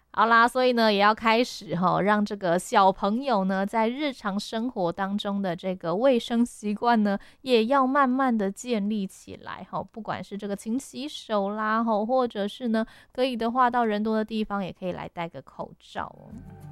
好啦，所以呢，也要开始让这个小朋友呢，在日常生活当中的这个卫生习惯呢，也要慢慢的建立起来不管是这个勤洗手啦或者是呢，可以的话到人多的地方也可以来戴个口罩哦。